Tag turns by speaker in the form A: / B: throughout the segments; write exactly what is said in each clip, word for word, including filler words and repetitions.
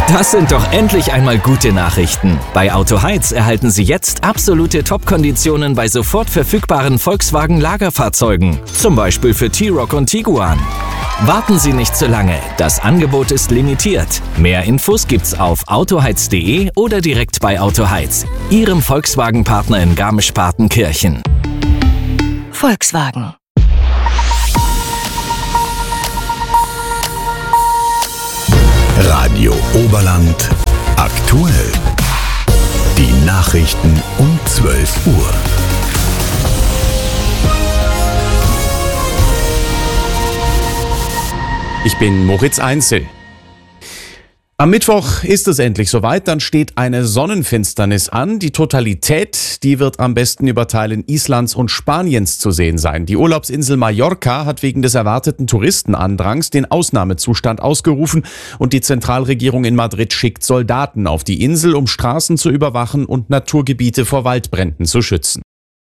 A: Das sind doch endlich einmal gute Nachrichten. Bei Autoheiz erhalten Sie jetzt absolute Top-Konditionen bei sofort verfügbaren Volkswagen-Lagerfahrzeugen. Zum Beispiel für T-Roc und Tiguan. Warten Sie nicht zu lange. Das Angebot ist limitiert. Mehr Infos gibt's auf autoheiz punkt de oder direkt bei Autoheiz, Ihrem Volkswagen-Partner in Garmisch-Partenkirchen.
B: Volkswagen.
C: Radio Oberland aktuell. Die Nachrichten um zwölf Uhr.
D: Ich bin Moritz Einzel. Am Mittwoch ist es endlich soweit, dann steht eine Sonnenfinsternis an. Die Totalität, die wird am besten über Teilen Islands und Spaniens zu sehen sein. Die Urlaubsinsel Mallorca hat wegen des erwarteten Touristenandrangs den Ausnahmezustand ausgerufen und die Zentralregierung in Madrid schickt Soldaten auf die Insel, um Straßen zu überwachen und Naturgebiete vor Waldbränden zu schützen.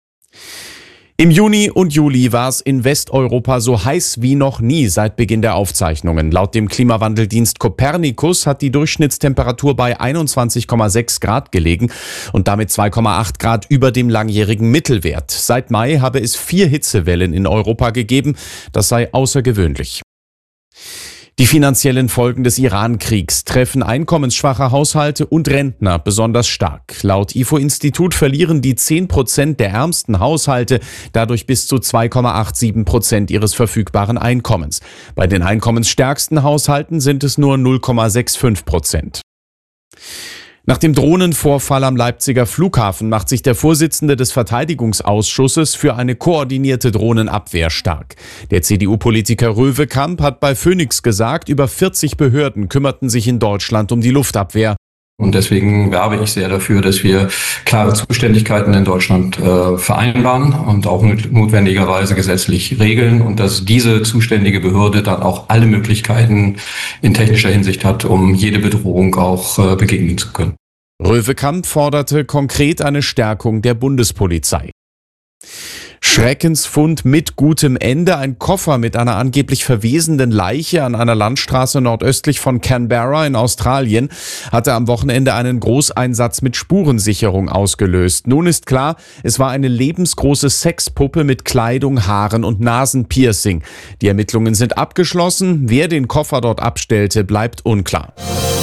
D: Im Juni und Juli war es in Westeuropa so heiß wie noch nie seit Beginn der Aufzeichnungen. Laut dem Klimawandeldienst Copernicus hat die Durchschnittstemperatur bei einundzwanzig Komma sechs Grad gelegen und damit zwei Komma acht Grad über dem langjährigen Mittelwert. Seit Mai habe es vier Hitzewellen in Europa gegeben. Das sei außergewöhnlich. Die finanziellen Folgen des Iran-Kriegs treffen einkommensschwache Haushalte und Rentner besonders stark. Laut I F O-Institut verlieren die zehn Prozent der ärmsten Haushalte dadurch bis zu zwei Komma siebenundachtzig Prozent ihres verfügbaren Einkommens. Bei den einkommensstärksten Haushalten sind es nur null Komma fünfundsechzig Prozent. Nach dem Drohnenvorfall am Leipziger Flughafen macht sich der Vorsitzende des Verteidigungsausschusses für eine koordinierte Drohnenabwehr stark. Der C D U-Politiker Röwekamp hat bei Phoenix gesagt, über vierzig Behörden kümmerten sich in Deutschland um die Luftabwehr.
E: Und deswegen werbe ich sehr dafür, dass wir klare Zuständigkeiten in Deutschland äh, vereinbaren und auch notwendigerweise gesetzlich regeln und dass diese zuständige Behörde dann auch alle Möglichkeiten in technischer Hinsicht hat, um jede Bedrohung auch äh, begegnen zu können.
D: Röwekamp forderte konkret eine Stärkung der Bundespolizei. Schreckensfund mit gutem Ende. Ein Koffer mit einer angeblich verwesenden Leiche an einer Landstraße nordöstlich von Canberra in Australien hatte am Wochenende einen Großeinsatz mit Spurensicherung ausgelöst. Nun ist klar, es war eine lebensgroße Sexpuppe mit Kleidung, Haaren und Nasenpiercing. Die Ermittlungen sind abgeschlossen. Wer den Koffer dort abstellte, bleibt unklar.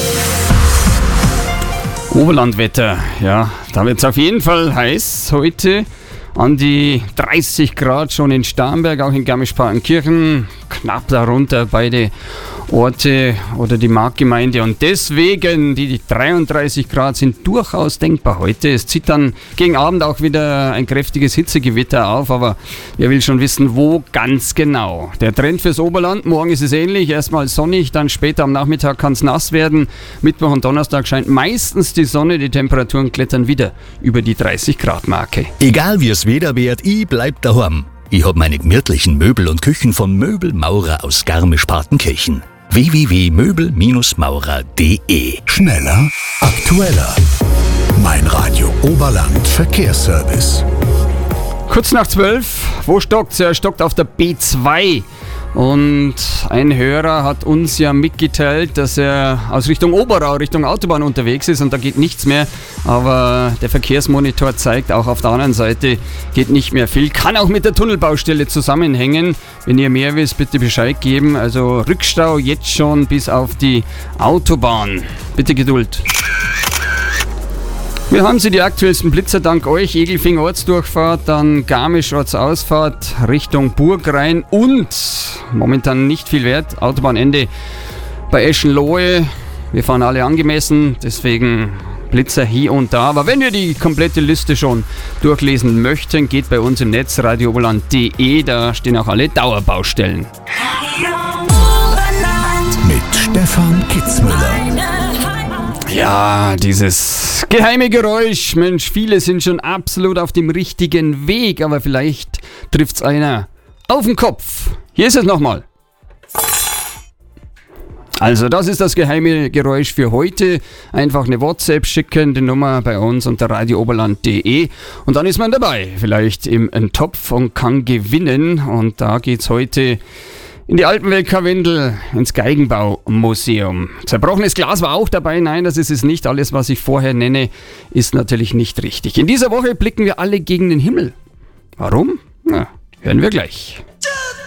F: Oberlandwetter, ja, da wird es auf jeden Fall heiß heute. An die dreißig Grad schon in Starnberg, auch in Garmisch-Partenkirchen, knapp darunter beide Orte oder die Marktgemeinde. Und deswegen, die dreiunddreißig Grad sind durchaus denkbar heute. Es zieht dann gegen Abend auch wieder ein kräftiges Hitzegewitter auf, aber wer will schon wissen, wo ganz genau. Der Trend fürs Oberland, morgen ist es ähnlich, erstmal sonnig, dann später am Nachmittag kann es nass werden. Mittwoch und Donnerstag scheint meistens die Sonne, die Temperaturen klettern wieder über die dreißig Grad Marke.
C: Egal wie es Wetter wird, ich bleib daheim. Ich hab meine gemütlichen Möbel und Küchen von Möbelmaurer aus Garmisch-Partenkirchen. w w w punkt möbel maurer punkt de. Schneller, aktueller. Mein Radio Oberland Verkehrsservice.
F: Kurz nach zwölf, wo stockt's? Er stockt auf der B zwei. Und ein Hörer hat uns ja mitgeteilt, dass er aus Richtung Oberau, Richtung Autobahn unterwegs ist und da geht nichts mehr. Aber der Verkehrsmonitor zeigt, auch auf der anderen Seite geht nicht mehr viel. Kann auch mit der Tunnelbaustelle zusammenhängen. Wenn ihr mehr wisst, bitte Bescheid geben. Also Rückstau jetzt schon bis auf die Autobahn. Bitte Geduld. Wir haben Sie die aktuellsten Blitzer dank euch. Egelfing Ortsdurchfahrt, dann Garmisch Ortsausfahrt Richtung Burgrhein und momentan nicht viel wert, Autobahnende bei Eschenlohe. Wir fahren alle angemessen, deswegen Blitzer hier und da. Aber wenn ihr die komplette Liste schon durchlesen möchten, geht bei uns im Netz radio oberland punkt de, da stehen auch alle Dauerbaustellen.
C: Mit Stefan Kitzmüller.
F: Ja, dieses geheime Geräusch. Mensch, viele sind schon absolut auf dem richtigen Weg, aber vielleicht trifft's einer auf den Kopf. Hier ist es nochmal. Also, das ist das geheime Geräusch für heute. Einfach eine WhatsApp schicken, die Nummer bei uns unter radio oberland punkt de und dann ist man dabei. Vielleicht im Topf und kann gewinnen. Und da geht's heute in die Alpenwelt Karwendel, ins Geigenbaumuseum. Zerbrochenes Glas war auch dabei. Nein, das ist es nicht. Alles, was ich vorher nenne, ist natürlich nicht richtig. In dieser Woche blicken wir alle gegen den Himmel. Warum? Na, hören wir gleich.